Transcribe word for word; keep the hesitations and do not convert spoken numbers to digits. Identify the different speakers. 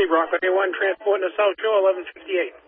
Speaker 1: Bronco A one transporting to South Shore, eleven fifty-eight.